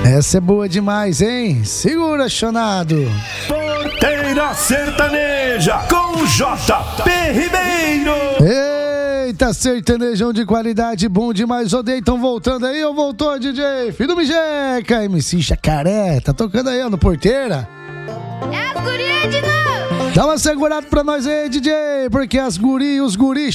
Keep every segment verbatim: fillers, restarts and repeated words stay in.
Essa é boa demais, hein? Segura, Chonado. Porteira Sertaneja com J P Ribeiro. Eita, sertanejão de qualidade, bom demais. Ô, Deiton, voltando aí, ou voltou, D J? Filho do Mijeca, M C Jacaré, tá tocando aí, ó, no Porteira. É as gurias de novo. Dá uma segurada pra nós aí, D J, porque as guri, os guri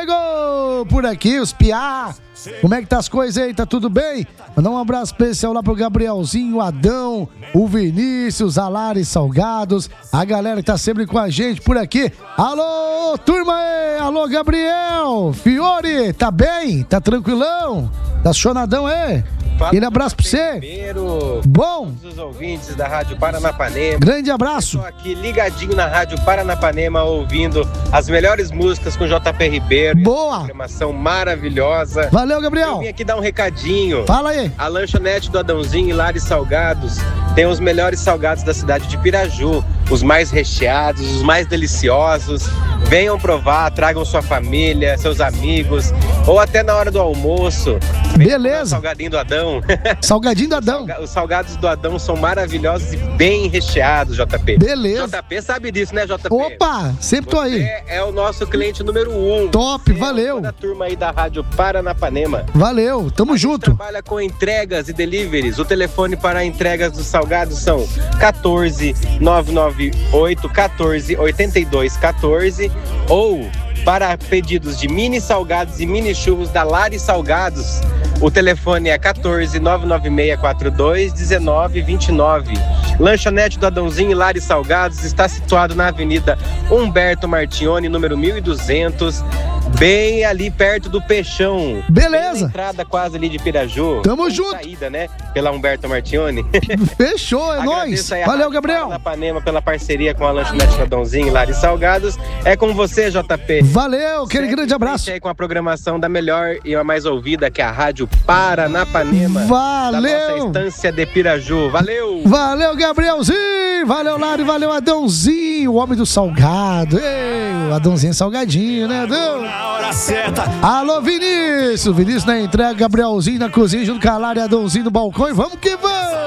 chegou por aqui, os piá. Como é que tá as coisas aí? Tá tudo bem? Mandar um abraço especial lá pro Gabrielzinho, o Adão, o Vinícius, a Lari Salgados, a galera que tá sempre com a gente por aqui. Alô, turma aí! Alô, Gabriel! Fiore, tá bem? Tá tranquilão? Tá chonadão aí? Aquele abraço pra você. Ribeiro, bom. Todos os ouvintes da Rádio Paranapanema. Grande abraço. Estou aqui ligadinho na Rádio Paranapanema, ouvindo as melhores músicas com J P Ribeiro. Boa. Uma programação maravilhosa. Valeu, Gabriel. Eu vim aqui dar um recadinho. Fala aí. A lanchonete do Adãozinho e Lari Salgados tem os melhores salgados da cidade de Piraju. Os mais recheados, os mais deliciosos. Venham provar, tragam sua família, seus amigos, ou até na hora do almoço. Beleza. Salgadinho do Adão. Salgadinho do Adão. Os salgados do Adão são maravilhosos e bem recheados, J P. Beleza. J P sabe disso, né, J P? Opa, sempre tô aí. Você é o nosso cliente número um. Top, Você valeu. É toda a turma aí da Rádio Paranapanema. Valeu, tamo junto. Trabalha com entregas e deliveries. O telefone para entregas dos salgados são quatorze, nove nove oito, quatorze, oitenta e dois, quatorze ou para pedidos de mini salgados e mini churros da Lari Salgados, o telefone é quatorze, nove nove seis quatro dois, um nove dois nove. Lanchonete do Adãozinho e Lari Salgados está situado na Avenida Humberto Martione, número mil e duzentos, bem ali perto do Peixão. Beleza. Bem na entrada quase ali de Piraju. Tamo junto. Saída, né? Pela Humberto Martione. Fechou, é nóis. Valeu, Gabriel. Na Panema pela parceria com a Lanchonete do Adãozinho e Lari Salgados. É com você, J P. Valeu, aquele Segue grande abraço. aí com a programação da melhor e a mais ouvida, que é a Rádio Paranapanema. Valeu. Da nossa estância de Piraju. Valeu. Valeu, Gabrielzinho. Valeu, Lari. Valeu, Adãozinho, o homem do salgado. Ei, o Adãozinho é salgadinho, né, Adão? Na hora certa. Alô, Vinícius. Vinícius na entrega, Gabrielzinho na cozinha, junto com a Lari e Adãozinho no balcão. E vamos que vamos.